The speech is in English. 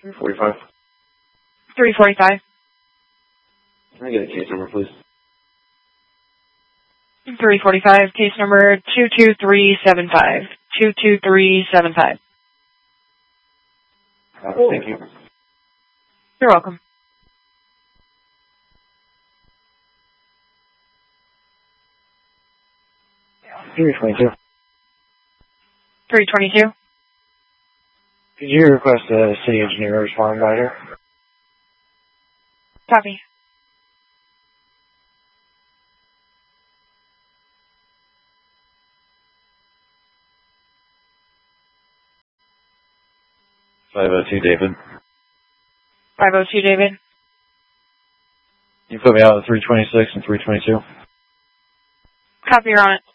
345. 345. Can I get a case number, please? 345, case number 22375. 22375. Thank you. You're welcome. 322. 322. Could you request a city engineer respond by here? Copy. David. 502, David. You put me out at 326 and 322. Copy, you're on it.